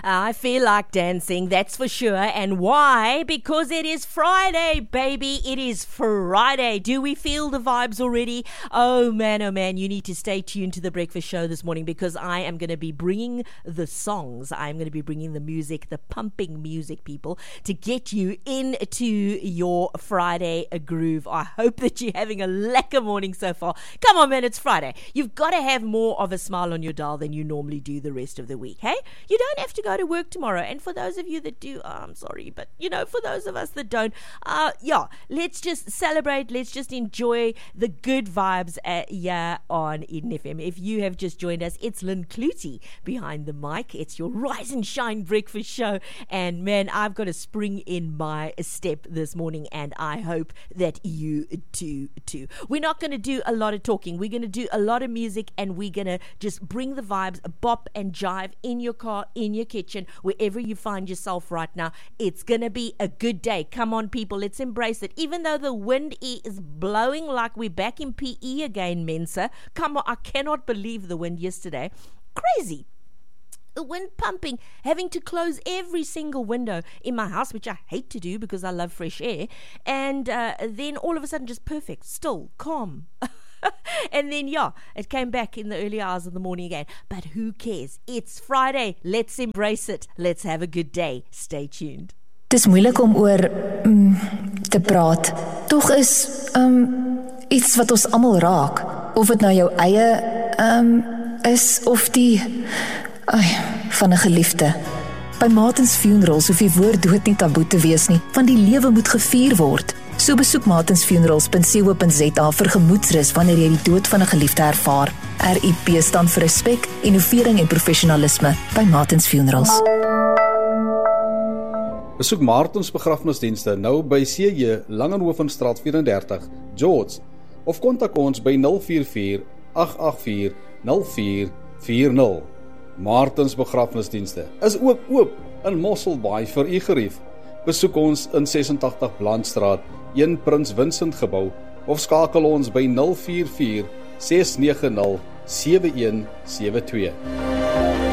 I feel like dancing, that's for sure. And why? Because it is Friday, baby. It is Friday. Do we feel the vibes already? Oh man, you need to stay tuned to the breakfast show this morning, because I am going to be bringing the songs. I'm going to be bringing the music, the pumping music, people, to get you into your Friday groove. I hope that you're having a lekker morning so far. Come on, man, it's Friday. You've got to have more of a smile on your dial than you normally do the rest of the week, hey? You don't have to go to work tomorrow. And for those of you that do, I'm sorry, but, for those of us that don't, let's just celebrate. Let's just enjoy the good vibes here on Eden FM. If you have just joined us, it's Lynn Clutie behind the mic. It's your Rise and Shine breakfast show. And, man, I've got a spring in my step this morning, and I hope that you do too. We're not going to do a lot of talking. We're going to do a lot of music, and we're going to just bring the vibes, bop and jive in your car, in your kitchen, wherever you find yourself right now. It's going to be a good day. Come on, people, let's embrace it. Even though the wind is blowing like we're back in PE again, Mensa. Come on, I cannot believe the wind yesterday. Crazy. The wind pumping, having to close every single window in my house, which I hate to do because I love fresh air. And then all of a sudden, just perfect, still, calm. And then, it came back in the early hours of the morning again. But who cares? It's Friday. Let's embrace it. Let's have a good day. Stay tuned. Dis moeilik om oor te praat. Tog is iets wat ons almal raak. Of dit nou jou eie is of die van 'n geliefde. By Martins Funerals hoef die woord dood nie taboe te wees nie, want die lewe moet gevier word. So besoek martinsfunerals.co.za vir gemoedsrus wanneer jy die dood van 'n geliefde ervaar. RIP staan vir respek, innovering en professionalisme by Martins Funerals. Besoek Martins begrafnisdienste nou by CJ Langenhovenstraat 34, George, of kontak ons by 044 884 0440. Martins begrafnisdienste is ook oop in Mosselbaai vir u gerief. Besoek ons in 86 Blandstraat, 1 Prins Vincent gebou, of skakel ons by 044 690 7172.